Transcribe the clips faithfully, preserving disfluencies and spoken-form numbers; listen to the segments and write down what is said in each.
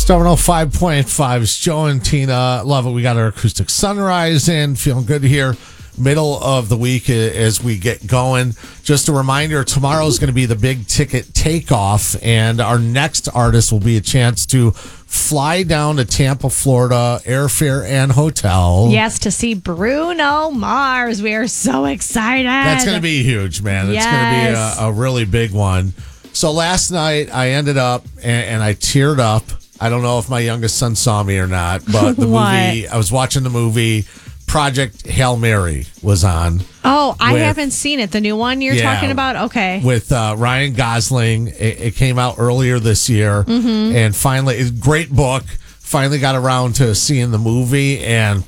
Star one oh five point five is Joe and Tina. Love it. We got our acoustic sunrise in. Feeling good here. Middle of the week as we get going. Just a reminder, tomorrow is going to be the big ticket takeoff, and our next artist will be a chance to fly down to Tampa, Florida, airfare and hotel. Yes, to see Bruno Mars. We are so excited. That's going to be huge, man. It's yes. going to be a, a really big one. So last night I ended up and, and I teared up. I don't know if my youngest son saw me or not, but the movie, I was watching the movie. Project Hail Mary was on. Oh, I with, haven't seen it. The new one you're yeah, talking about? Okay. With uh, Ryan Gosling. It, it came out earlier this year. Mm-hmm. And finally, it's a great book. Finally got around to seeing the movie. And,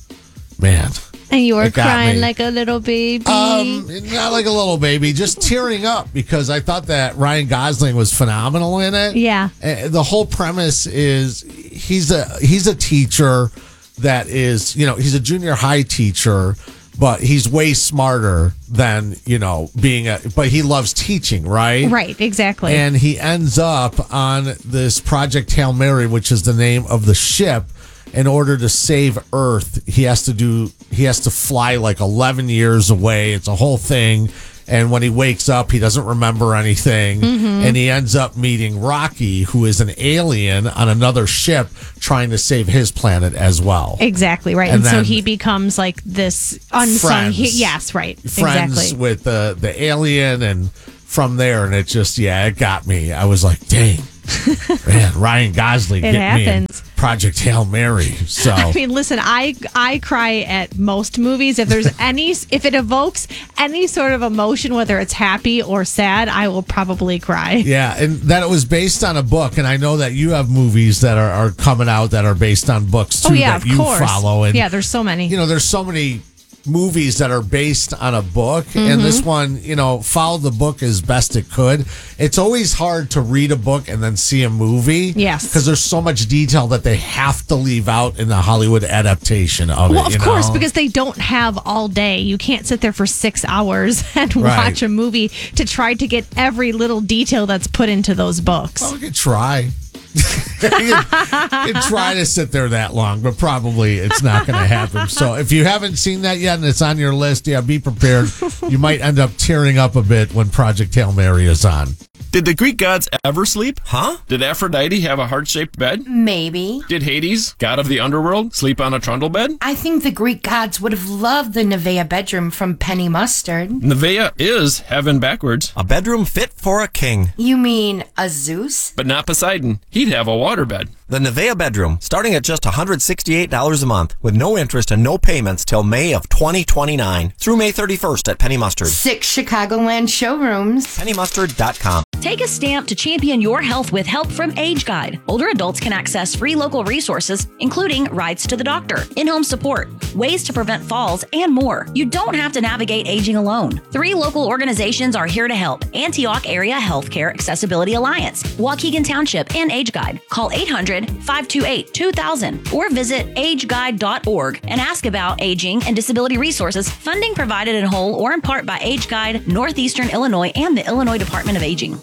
man. And you were crying like a little baby. Um, not like a little baby, just tearing up because I thought that Ryan Gosling was phenomenal in it. Yeah. Uh, the whole premise is he's a he's a teacher. That is, you know, he's a junior high teacher, but he's way smarter than, you know, being a, but he loves teaching, right? Right, exactly. And he ends up on this Project Hail Mary, which is the name of the ship. In order to save Earth, he has to do, he has to fly like eleven years away. It's a whole thing. And when he wakes up, he doesn't remember anything. Mm-hmm. And he ends up meeting Rocky, who is an alien on another ship trying to save his planet as well. Exactly, right. And, and so he becomes like this unsung... He, yes, right. Friends exactly. with the, the alien, and from there, and it just, yeah, it got me. I was like, dang. Man, Ryan Gosling it hit happens. me in Project Hail Mary. So I mean, listen, I I cry at most movies. If there's any, if it evokes any sort of emotion, whether it's happy or sad, I will probably cry. Yeah, and that it was based on a book, and I know that you have movies that are, are coming out that are based on books too. Oh yeah, that of you course. follow. And yeah, there's so many. You know, there's so many movies that are based on a book, mm-hmm. and this one, you know, followed the book as best it could. It's always hard to read a book and then see a movie. Yes. Because there's so much detail that they have to leave out in the Hollywood adaptation of well, it. Well, of you course, know? because they don't have all day. You can't sit there for six hours and right. watch a movie to try to get every little detail that's put into those books. Well, we could try. you, can, you can try to sit there that long, but probably it's not going to happen. So if you haven't seen that yet and it's on your list, yeah, be prepared. You might end up tearing up a bit when Project Hail Mary is on. Did the Greek gods ever sleep? Huh? Did Aphrodite have a heart-shaped bed? Maybe. Did Hades, god of the underworld, sleep on a trundle bed? I think the Greek gods would have loved the Nevaeh bedroom from Penny Mustard. Nevaeh is heaven backwards. A bedroom fit for a king. You mean a Zeus? But not Poseidon. He'd have a waterbed. The Nevaeh bedroom, starting at just one hundred sixty-eight dollars a month, with no interest and no payments till May of twenty twenty-nine, through May thirty-first at Penny Mustard. Six Chicagoland showrooms. penny mustard dot com. Take a stamp to champion your health with help from Age Guide. Older adults can access free local resources, including rides to the doctor, in-home support, ways to prevent falls, and more. You don't have to navigate aging alone. Three local organizations are here to help: Antioch Area Healthcare Accessibility Alliance, Waukegan Township, and Age Guide. Call eight hundred, five two eight, two thousand or visit age guide dot org and ask about aging and disability resources. Funding provided in whole or in part by Age Guide, Northeastern Illinois, and the Illinois Department of Aging.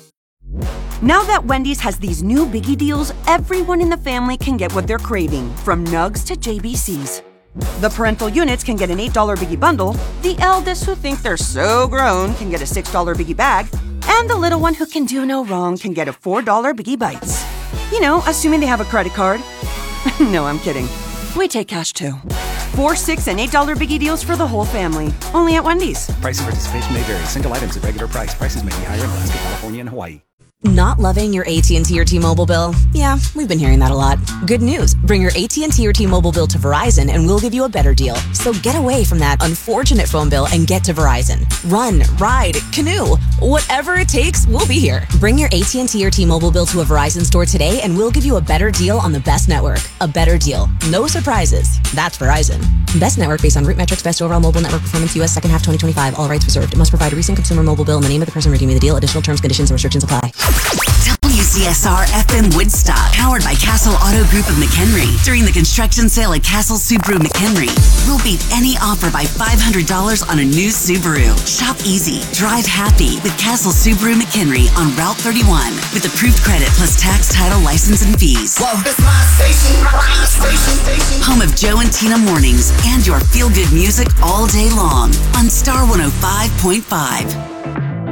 Now that Wendy's has these new biggie deals, everyone in the family can get what they're craving, from nugs to J B Cs. The parental units can get an eight dollar biggie bundle, the eldest who think they're so grown can get a six dollar biggie bag, and the little one who can do no wrong can get a four dollar biggie bites. You know, assuming they have a credit card. No, I'm kidding. We take cash too. Four, six, and eight dollar biggie deals for the whole family. Only at Wendy's. Price and participation may vary. Single items at regular price. Prices may be higher in Alaska, California, and Hawaii. Not loving your A T and T or T-Mobile bill? Yeah, we've been hearing that a lot. Good news. Bring your A T and T or T-Mobile bill to Verizon and we'll give you a better deal. So get away from that unfortunate phone bill and get to Verizon. Run, ride, canoe. Whatever it takes, we'll be here. Bring your A T and T or T-Mobile bill to a Verizon store today and we'll give you a better deal on the best network. A better deal. No surprises. That's Verizon. Best network based on root metrics, best overall mobile network performance, U S second half twenty twenty-five. All rights reserved. It must provide a recent consumer mobile bill and the name of the person redeeming the deal. Additional terms, conditions, and restrictions apply. Tell you C S R F M Woodstock, powered by Castle Auto Group of McHenry. During the construction sale at Castle Subaru McHenry, we'll beat any offer by five hundred dollars on a new Subaru. Shop easy, drive happy with Castle Subaru McHenry on Route thirty-one with approved credit plus tax, title, license, and fees. Well, it's my station, my station, station. Home of Joe and Tina mornings and your feel-good music all day long on Star one oh five point five.